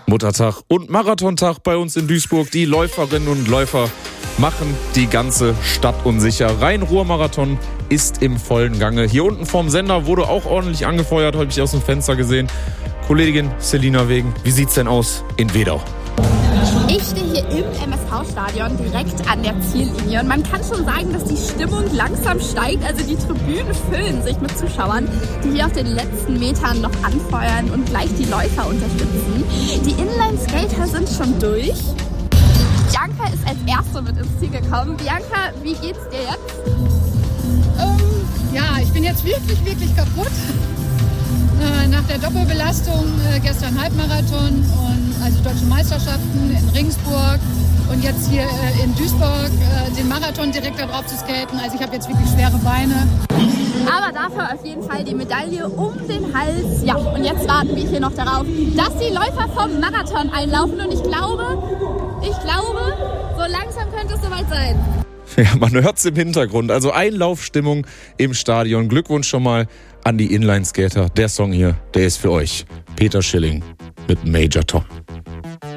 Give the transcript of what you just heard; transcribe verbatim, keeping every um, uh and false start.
Muttertag und Marathontag bei uns in Duisburg. Die Läuferinnen und Läufer machen die ganze Stadt unsicher. Rhein-Ruhr-Marathon ist im vollen Gange. Hier unten vorm Sender wurde auch ordentlich angefeuert, habe ich aus dem Fenster gesehen. Kollegin Selina Wegen, wie sieht's denn aus in Wedau? Ich stehe hier im M S V-Stadion direkt an der Ziellinie und man kann schon sagen, dass die Stimmung langsam steigt. Also die Tribünen füllen sich mit Zuschauern, die hier auf den letzten Metern noch anfeuern und gleich die Läufer unterstützen. Die Inline-Skater sind schon durch. Bianca ist als Erste mit ins Ziel gekommen. Bianca, wie geht's dir jetzt? Ähm, ja, ich bin jetzt wirklich, wirklich kaputt. Äh, nach der Doppelbelastung äh, gestern Halbmarathon und also Deutsche Meisterschaften in Regensburg und jetzt hier äh, in Duisburg äh, den Marathon direkt da drauf zu skaten. Also ich habe jetzt wirklich schwere Beine. Aber dafür auf jeden Fall die Medaille um den Hals. Ja, und jetzt warten wir hier noch darauf, dass die Läufer vom Marathon einlaufen. Und ich glaube, ich glaube, so langsam könnte es soweit sein. Ja, man hört es im Hintergrund. Also Einlaufstimmung im Stadion. Glückwunsch schon mal an die Inline-Skater. Der Song hier, der ist für euch. Peter Schilling mit Major Tom.